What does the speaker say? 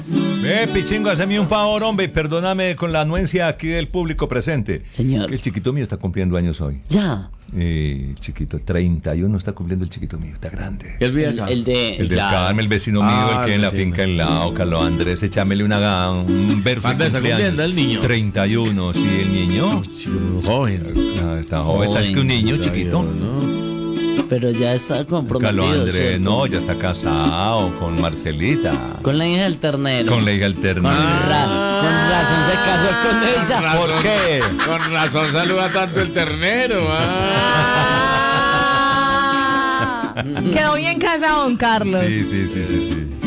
Pichingo, hazme un favor, hombre, perdóname con la anuencia aquí del público presente. Señor. Que el chiquito mío está cumpliendo años hoy. Ya. Chiquito, 31 está cumpliendo el chiquito mío, está grande. El viejo. El de... El del Carmen, el vecino mío, el que en la vecino. finca al lado, Carlos Andrés, échamele un verso. ¿Cuándo está cumpliendo el niño? 31, sí, el niño. Sí, un joven. Está joven, está que un niño chiquito. ¿No? Pero ya está comprometido, Carlos Andrés, ¿cierto? no, ya está casado con Marcelita. Con la hija del ternero. Con la hija del ternero. Con razón se casó con ella. ¿Por qué? Con razón saluda tanto el ternero. Quedó bien casado, don Carlos. Sí.